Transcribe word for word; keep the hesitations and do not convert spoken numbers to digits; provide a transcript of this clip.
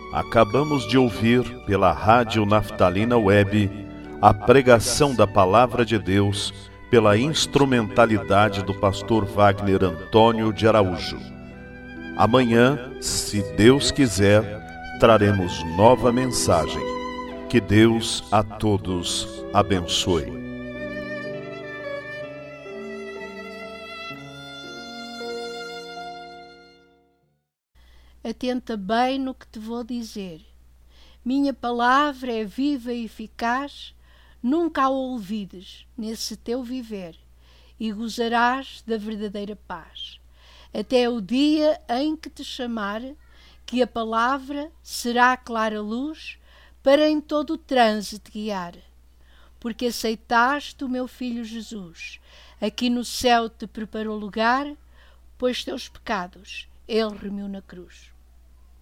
Acabamos de ouvir pela Rádio Naftalina Web a pregação da Palavra de Deus pela instrumentalidade do pastor Wagner Antônio de Araújo. Amanhã, se Deus quiser, traremos nova mensagem. Que Deus a todos abençoe. Atenta bem no que te vou dizer. Minha palavra é viva e eficaz, nunca a olvides nesse teu viver, e gozarás da verdadeira paz. Até o dia em que te chamar, que a palavra será a clara luz para em todo o trânsito guiar. Porque aceitaste o meu Filho Jesus, aqui no céu te preparou lugar, pois teus pecados ele remiu na cruz.